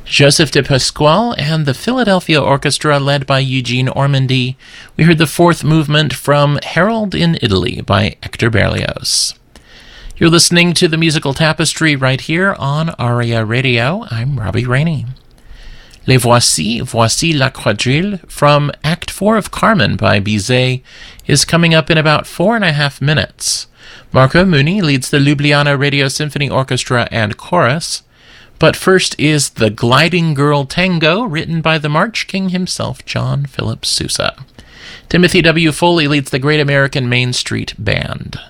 Joseph de Pasquale and the Philadelphia Orchestra led by Eugene Ormandy. We heard the fourth movement from Harold in Italy by Hector Berlioz. You're listening to the Musical Tapestry right here on ARIA Radio. I'm Robbie Rainey. Les Voici, Voici la Quadrille from Act 4 of Carmen by Bizet is coming up in about 4.5 minutes. Marco Muni leads the Ljubljana Radio Symphony Orchestra and Chorus. But first is The Gliding Girl Tango, written by the March King himself, John Philip Sousa. Timothy W. Foley leads the Great American Main Street Band.